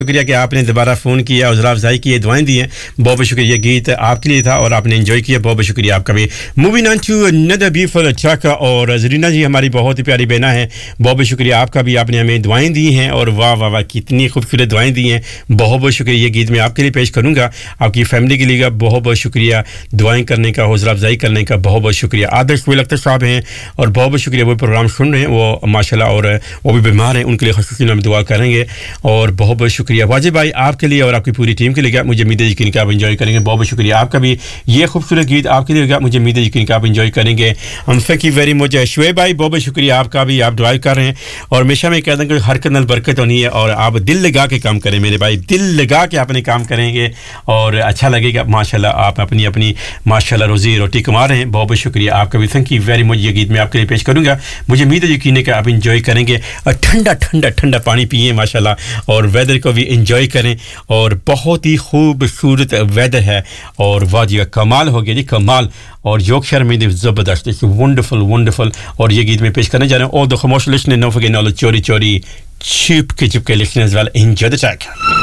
شکریہ کہ آپ نے دوبارہ فون کیا حوصلہ افزائی کی دعائیں دی ہیں بہت بہت شکریہ یہ گیت آپ کے لیے تھا اور آپ نے انجوائے کیا بہت بہت شکریہ آپ کا بھی moving on to another beautiful track اور زرینہ جی ہماری بہت ہی پیاری بہنا ہے بہت بہت شکریہ آپ کا بھی آپ نے ہمیں دعائیں دی ہیں اور واہ واہ واہ کتنی خوبصورت دعائیں دی ہیں بہت بہت شکریہ یہ گیت میں آپ کے لیے پیش کروں گا آپ کی فیملی کے لیے بہت بہت شکریہ دعائیں کرنے کا حوصلہ افزائی کرنے کا بہت بہت شکریہ آدرش ویل اختر صاحب ہیں اور بہت بہت شکریہ وہ پروگرام سن رہے ہیں وہ ماشاءاللہ اور وہ بھی بیمار ہیں ان کے لیے خصوصی ہم دعا کریں گے اور بہت بہت شکریہ واجب بھائی آپ کے لیے اور آپ کی پوری ٹیم کے لیے مجھے امید ہے یقین کہ آپ انجوائے کریں گے بہت بہت شکریہ آپ کا بھی یہ خوبصورت گیت آپ کے لیے مجھے امید ہے یقین کہ آپ انجوائے کریں گے thank you very much Shoaib بھائی بہت بہت شکریہ آپ کا بھی آپ ڈرائیو کر رہے ہیں اور ہمیشہ میں کہتا ہوں کہ حرکت نال برکت ہونی ہے اور آپ دل لگا کے کام کریں میرے بھائی دل لگا کے اپنے کام کریں گے اور اچھا لگے گا ماشاءاللہ آپ اپنی ماشاءاللہ روزی روٹی کما رہے ہیں بہت بہت شکریہ آپ کا بھی تھینک یو ویری مچ یہ گیت میں آپ کے لیے پیش کروں گا مجھے امید ہے یقین ہے کہ آپ انجوائے کریں گے اور ٹھنڈا پانی پئیں ماشاءاللہ اور ویدر کو بھی انجوائے کریں اور بہت ہی خوبصورت ویدر ہے اور واہ جی کمال ہو گیا جی کمال اور یورکشائر میں زبردست ونڈرفل اور یہ گیت میں پیش کرنے جا رہے ہیں all the commercial listeners don't forget all the chori chori چپ کے listeners will enjoy the track